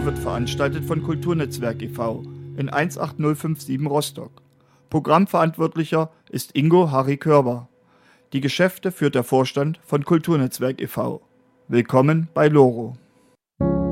Loro wird veranstaltet von Kulturnetzwerk e.V. in 18057 Rostock. Programmverantwortlicher ist Ingo Harry Körber. Die Geschäfte führt der Vorstand von Kulturnetzwerk e.V. Willkommen bei Loro.